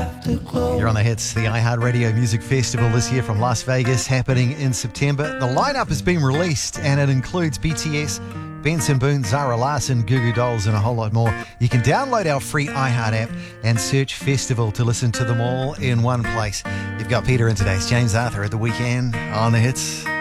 You're on the hits, the iHeartRadio Music Festival this year from Las Vegas, happening in September. The lineup has been released and it includes BTS, Benson Boone, Zara Larsson, Goo Goo Dolls and a whole lot more. You can download our free iHeart app and search Festival to listen to them all in one place. You've got Peter and today's James Arthur at the weekend on the hits.